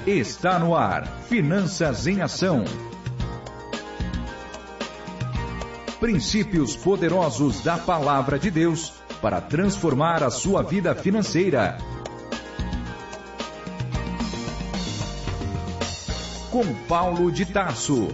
Está no ar, Finanças em Ação. Princípios poderosos da Palavra de Deus para transformar a sua vida financeira. Com Paulo de Tarso.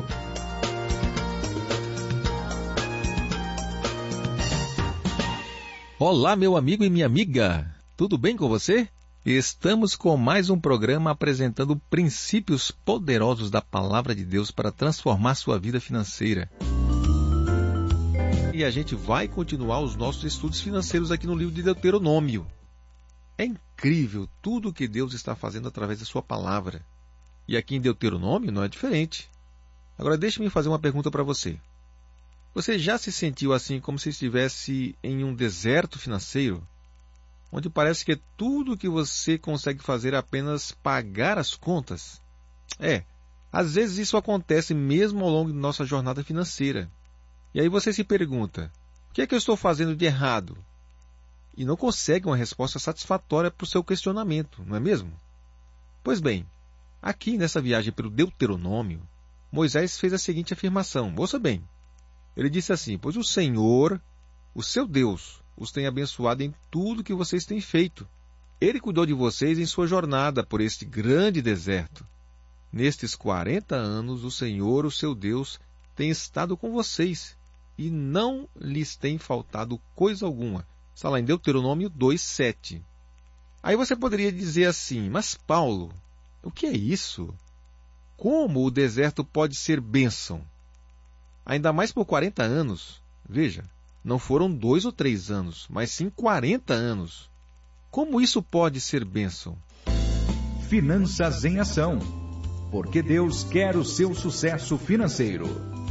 Olá, meu amigo e minha amiga. Tudo bem com você? Estamos com mais um programa apresentando princípios poderosos da Palavra de Deus para transformar sua vida financeira. E a gente vai continuar os nossos estudos financeiros aqui no livro de Deuteronômio. É incrível tudo o que Deus está fazendo através da sua palavra. E aqui em Deuteronômio não é diferente. Agora deixe-me fazer uma pergunta para você. Você já se sentiu assim como se estivesse em um deserto financeiro? Onde parece que tudo o que você consegue fazer é apenas pagar as contas? Às vezes isso acontece mesmo ao longo de nossa jornada financeira. E aí você se pergunta, o que é que eu estou fazendo de errado? E não consegue uma resposta satisfatória para o seu questionamento, não é mesmo? Pois bem, aqui nessa viagem pelo Deuteronômio, Moisés fez a seguinte afirmação, ouça bem. Ele disse assim, pois o Senhor, o seu Deus, os tem abençoado em tudo que vocês têm feito. Ele cuidou de vocês em sua jornada por este grande deserto. Nestes 40 anos, o Senhor, o seu Deus, tem estado com vocês e não lhes tem faltado coisa alguma. Está lá em Deuteronômio 2:7. Aí você poderia dizer assim, mas Paulo, o que é isso? Como o deserto pode ser bênção? Ainda mais por 40 anos. Veja, não foram 2 ou 3 anos, mas sim 40 anos. Como isso pode ser bênção? Finanças em Ação. Porque Deus quer o seu sucesso financeiro.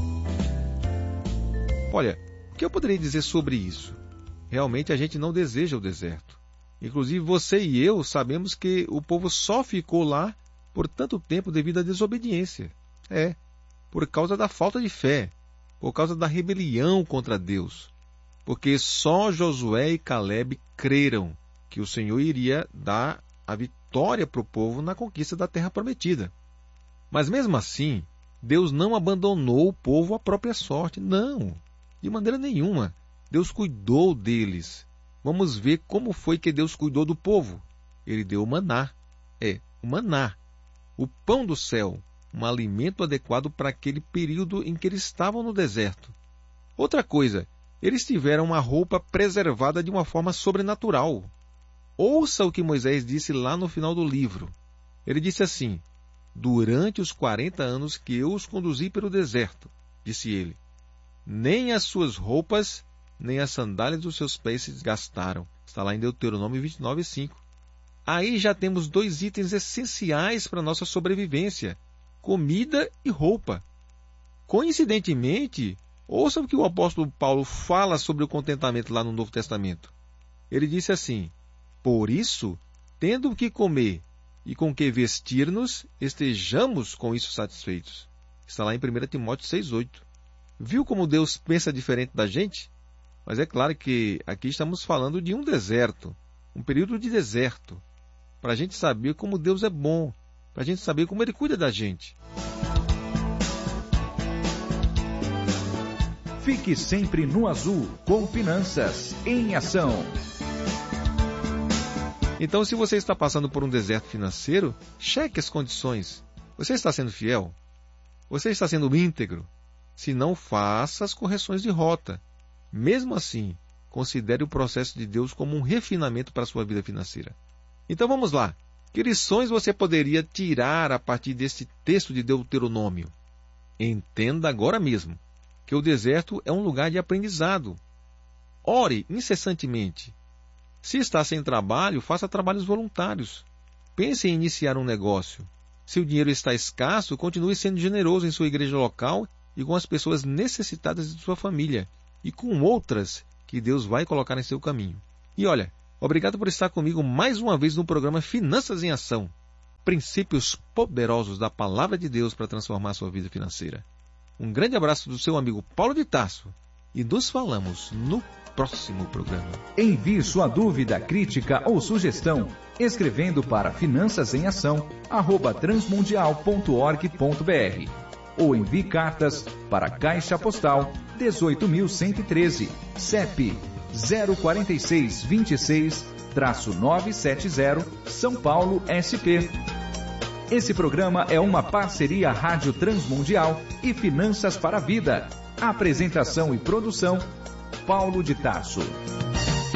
Olha, o que eu poderia dizer sobre isso? Realmente a gente não deseja o deserto. Inclusive você e eu sabemos que o povo só ficou lá por tanto tempo devido à desobediência. Por causa da falta de fé, por causa da rebelião contra Deus. Porque só Josué e Caleb creram que o Senhor iria dar a vitória para o povo na conquista da terra prometida. Mas mesmo assim, Deus não abandonou o povo à própria sorte. Não, de maneira nenhuma. Deus cuidou deles. Vamos ver como foi que Deus cuidou do povo. Ele deu o maná. O maná. O pão do céu. Um alimento adequado para aquele período em que eles estavam no deserto. Outra coisa, eles tiveram uma roupa preservada de uma forma sobrenatural. Ouça o que Moisés disse lá no final do livro. Ele disse assim, durante os 40 anos que eu os conduzi pelo deserto, disse ele, nem as suas roupas, nem as sandálias dos seus pés se desgastaram. Está lá em Deuteronômio 29:5. Aí já temos 2 itens essenciais para a nossa sobrevivência, comida e roupa. Coincidentemente, ouça o que o apóstolo Paulo fala sobre o contentamento lá no Novo Testamento. Ele disse assim, por isso, tendo o que comer e com que vestir-nos, estejamos com isso satisfeitos. Está lá em 1 Timóteo 6:8. Viu como Deus pensa diferente da gente? Mas é claro que aqui estamos falando de um deserto, um período de deserto, para a gente saber como Deus é bom, para a gente saber como Ele cuida da gente. Fique sempre no azul com Finanças em Ação. Então, se você está passando por um deserto financeiro, cheque as condições. Você está sendo fiel? Você está sendo íntegro? Se não, faça as correções de rota. Mesmo assim, considere o processo de Deus como um refinamento para a sua vida financeira. Então vamos lá. Que lições você poderia tirar a partir deste texto de Deuteronômio? Entenda agora mesmo que o deserto é um lugar de aprendizado. Ore incessantemente. Se está sem trabalho, faça trabalhos voluntários. Pense em iniciar um negócio. Se o dinheiro está escasso, continue sendo generoso em sua igreja local e com as pessoas necessitadas de sua família e com outras que Deus vai colocar em seu caminho. E olha, obrigado por estar comigo mais uma vez no programa Finanças em Ação. Princípios poderosos da Palavra de Deus para transformar sua vida financeira. Um grande abraço do seu amigo Paulo de Tarso e nos falamos no próximo programa. Envie sua dúvida, crítica ou sugestão escrevendo para finançasemação@transmundial.org.br ou envie cartas para Caixa Postal 18.113, CEP 04626-970, São Paulo, SP. Esse programa é uma parceria Rádio Transmundial e Finanças para a Vida. Apresentação e produção, Paulo de Tarso.